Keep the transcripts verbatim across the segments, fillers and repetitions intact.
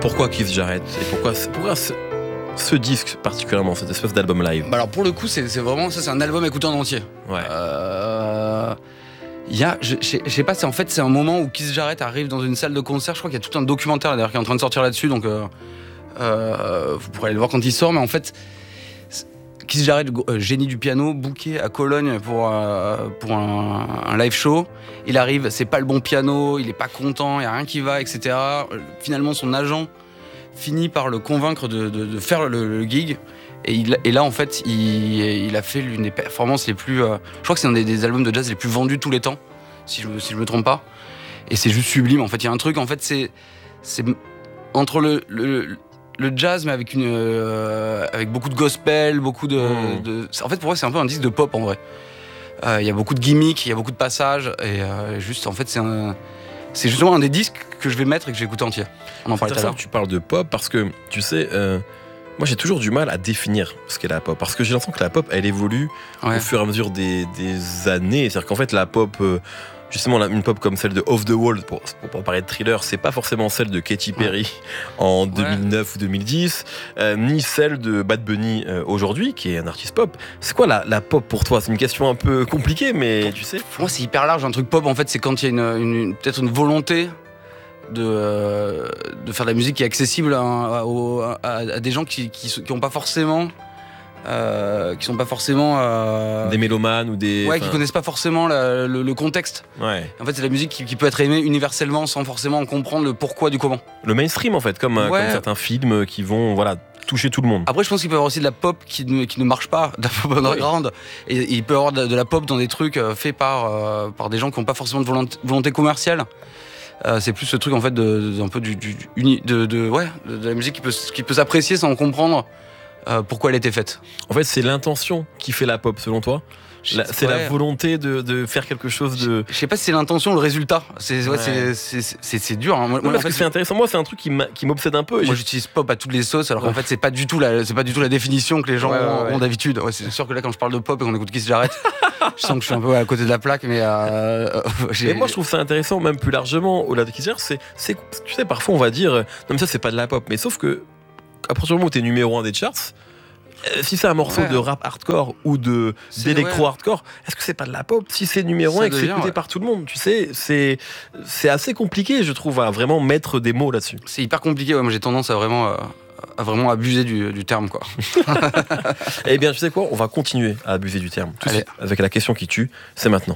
Pourquoi Keith Jarrett et pourquoi, pourquoi ce, ce disque particulièrement, cette espèce d'album live? Bah alors pour le coup, c'est, c'est vraiment ça, c'est un album écouté en entier. Ouais. Euh, il y a, je, je, je sais pas, c'est en fait c'est un moment où Keith Jarrett arrive dans une salle de concert. Je crois qu'il y a tout un documentaire d'ailleurs qui est en train de sortir là-dessus, donc euh, euh, vous pourrez aller le voir quand il sort. Mais en fait, Keith Jarrett, euh, génie du piano, booké à Cologne pour euh, pour un, un live show. Il arrive, c'est pas le bon piano, il est pas content, il y a rien qui va, et cetera. Finalement, son agent finit par le convaincre de, de, de faire le, le gig. Et, il, et là, en fait, il, il a fait l'une des performances les plus... Euh, je crois que c'est un des, des albums de jazz les plus vendus de tous les temps, si je ne si me trompe pas. Et c'est juste sublime, en fait. Il y a un truc, en fait, c'est... c'est entre le, le, le jazz, mais avec, une, euh, avec beaucoup de gospel, beaucoup de, mmh. de... En fait, pour moi, c'est un peu un disque de pop, en vrai. Euh, il y a beaucoup de gimmicks, il y a beaucoup de passages. Et euh, juste, en fait, c'est un... C'est justement un des disques que je vais mettre et que j'ai écouté entier. On en parlait tout à l'heure. Tu parles de pop parce que, tu sais, euh, moi j'ai toujours du mal à définir ce qu'est la pop. Parce que j'ai l'impression que la pop, elle évolue ouais. au fur et à mesure des, des années. C'est-à-dire qu'en fait, la pop, euh, justement, une pop comme celle de Off the Wall, pour, pour parler de Thriller, c'est pas forcément celle de Katy Perry ouais. en deux mille neuf ouais. ou deux mille dix, euh, ni celle de Bad Bunny euh, aujourd'hui, qui est un artiste pop. C'est quoi la, la pop pour toi? C'est une question un peu compliquée, mais tu sais. Pour moi, c'est hyper large. Un truc pop, en fait, c'est quand il y a une, une, une, peut-être une volonté de, euh, de faire de la musique qui est accessible à, à, à, à des gens qui qui n'ont pas forcément euh, qui sont pas forcément euh, des mélomanes ou des ouais qui connaissent pas forcément la, le, le contexte. Ouais. En fait, c'est de la musique qui, qui peut être aimée universellement sans forcément comprendre le pourquoi du comment. Le mainstream, en fait, comme, ouais. comme certains films qui vont voilà toucher tout le monde. Après, je pense qu'il peut y avoir aussi de la pop qui ne, qui ne marche pas, de la pop underground. Oui. Et il peut y avoir de, de la pop dans des trucs faits par euh, par des gens qui n'ont pas forcément de volonté, volonté commerciale. Euh, c'est plus ce truc en fait de, de un peu du, du uni, de, de ouais de, de la musique qui peut qui peut s'apprécier sans comprendre euh, pourquoi elle était faite. En fait, c'est l'intention qui fait la pop selon toi. La, c'est ouais. la volonté de, de faire quelque chose de. Je sais pas si c'est l'intention ou le résultat. C'est ouais, ouais. C'est, c'est, c'est, c'est dur. Hein. Moi, non, moi, parce en fait, que c'est intéressant. Moi, c'est un truc qui, qui m'obsède un peu. Moi, j'utilise pop à toutes les sauces, alors ouais. qu'en fait, c'est pas du tout la, c'est pas du tout la définition que les gens ouais, ont, ouais. ont d'habitude. Ouais, c'est sûr que là, quand je parle de pop et qu'on écoute Keith Jarrett, je sens que je suis un peu à côté de la plaque, mais. Euh, mais moi, je trouve ça intéressant, même plus largement, au-delà de Keith Jarrett, c'est, c'est, tu sais, parfois, on va dire, non, mais ça, c'est pas de la pop. Mais sauf que, à partir du moment où t'es numéro un des charts. Si c'est un morceau ouais. de rap hardcore ou de d'électro hardcore, est-ce que c'est pas de la pop? Si c'est numéro un et que c'est écouté ouais. par tout le monde, tu sais, c'est c'est assez compliqué, je trouve, à vraiment mettre des mots là-dessus. C'est hyper compliqué. Ouais, moi, j'ai tendance à vraiment à, à vraiment abuser du, du terme, quoi. Eh bien, tu sais quoi? On va continuer à abuser du terme. Tout de suite, avec la question qui tue, c'est maintenant.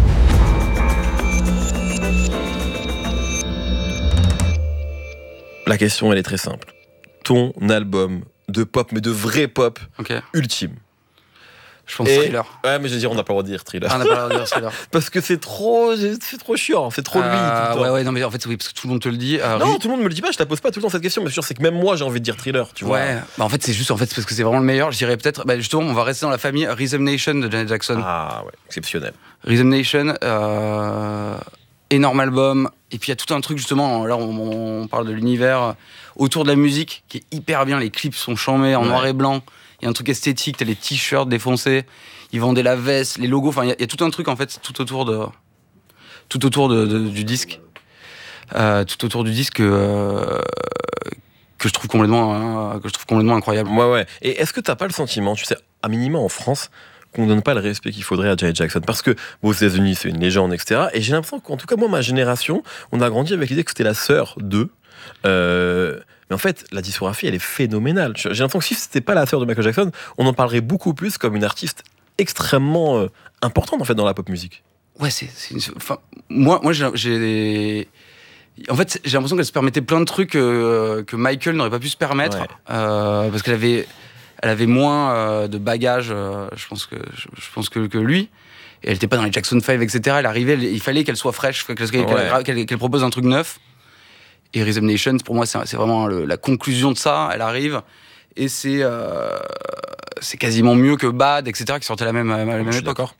La question, elle est très simple. Ton album de pop, mais de vrai pop okay. ultime. Je pense et... Thriller. Ouais, mais je veux dire, on n'a pas le droit de dire Thriller. Ah, on n'a pas le droit de dire Thriller. Parce que c'est trop, c'est trop chiant, c'est trop euh, lui. Tout le temps. Ouais, ouais, non, mais en fait, oui, parce que tout le monde te le dit. Euh, non, oui. tout le monde me le dit pas, je te la pose pas tout le temps cette question, mais sûr, c'est que même moi, j'ai envie de dire Thriller, tu vois. Ouais, bah en fait, c'est juste, en fait, parce que c'est vraiment le meilleur. Je dirais peut-être, bah, justement, on va rester dans la famille Rhythm Nation de Janet Jackson. Ah, ouais, exceptionnel. Rhythm Nation, euh, énorme album. Et puis, il y a tout un truc, justement, là, on, on parle de l'univers autour de la musique qui est hyper bien. Les clips sont chambés en ouais. noir et blanc. Il y a un truc esthétique, t'as les t-shirts défoncés. Ils vendaient la veste, les logos. Enfin, il y, y a tout un truc en fait, tout autour de, tout autour de, de, du disque, euh, tout autour du disque euh, que je trouve complètement, euh, que je trouve complètement incroyable. Ouais, ouais. Et est-ce que t'as pas le sentiment, tu sais, à minima en France, qu'on donne pas le respect qu'il faudrait à Janet Jackson? Parce que bon, aux États-Unis, c'est une légende, et cetera. Et j'ai l'impression qu'en tout cas, moi, ma génération, on a grandi avec l'idée que c'était la sœur d'eux. Euh, mais en fait, la discographie, elle est phénoménale. J'ai l'impression que si c'était pas la sœur de Michael Jackson, on en parlerait beaucoup plus comme une artiste extrêmement euh, importante en fait dans la pop musique. Ouais, c'est, c'est une... enfin, moi, moi, j'ai, j'ai, en fait, j'ai l'impression qu'elle se permettait plein de trucs euh, que Michael n'aurait pas pu se permettre, ouais. euh, parce qu'elle avait, elle avait moins euh, de bagages, euh, je pense que, je, je pense que, que lui. Et elle était pas dans les Jackson five, et cetera. Elle arrivait, elle, il fallait qu'elle soit fraîche, qu'elle, qu'elle, ouais. qu'elle, qu'elle propose un truc neuf. Et Rhythm Nation, pour moi, c'est, c'est vraiment le, la conclusion de ça. Elle arrive et c'est, euh, c'est quasiment mieux que Bad, et cetera, qui sortait à la même, à la même époque. D'accord.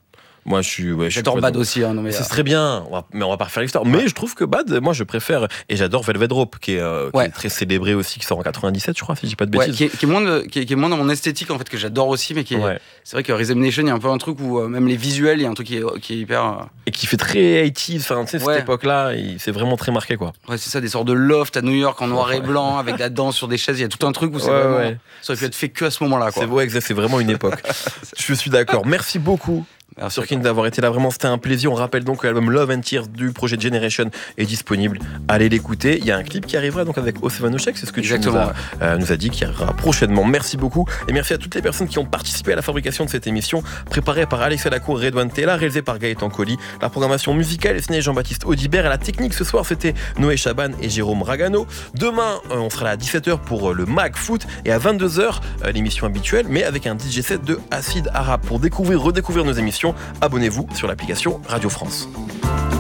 Moi, je suis. Ouais, j'adore Bad aussi. Hein, non, mais c'est euh... très bien, on va, mais on va pas refaire l'histoire. Ouais. Mais je trouve que Bad, moi, je préfère. Et j'adore Velvet Rope, qui est, euh, ouais. qui est très célébré aussi, qui sort en quatre-vingt-dix-sept, je crois, si je dis pas de bêtises. Ouais, qui, est, qui, est moins de, qui, est, qui est moins dans mon esthétique, en fait, que j'adore aussi, mais qui est. Ouais. C'est vrai que Rhythm Nation, il y a un peu un truc où euh, même les visuels, il y a un truc qui est, qui est hyper. Euh... Et qui fait très eighties, enfin, tu sais, ouais. cette époque-là, c'est vraiment très marqué, quoi. Ouais, c'est ça, des sortes de loft à New York en noir et blanc, avec de la danse sur des chaises. Il y a tout un truc où c'est ouais, vraiment. Ouais. Ça aurait pu être fait que à ce moment-là, quoi. C'est vrai, c'est vraiment une époque. Je suis d'accord. Merci beaucoup. Merci Surkin d'avoir été là, vraiment c'était un plaisir. On rappelle donc que l'album Love and Tears du projet Generation est disponible, allez l'écouter. Il y a un clip qui arrivera donc avec Osef Anoshek, c'est ce que Exactement, tu nous as, ouais. euh, nous a dit, qui arrivera prochainement. Merci beaucoup et merci à toutes les personnes qui ont participé à la fabrication de cette émission, préparée par Alexia Lacour et Redouane Tella, réalisée par Gaëtan Colli. La programmation musicale est signée Jean-Baptiste Audibert et la technique ce soir c'était Noé Chaban et Jérôme Ragano. Demain euh, on sera là à dix-sept heures pour euh, le Mag Foot et à vingt-deux heures euh, l'émission habituelle mais avec un D J set de Acid Arabe. Pour découvrir, redécouvrir nos émissions, abonnez-vous sur l'application Radio France.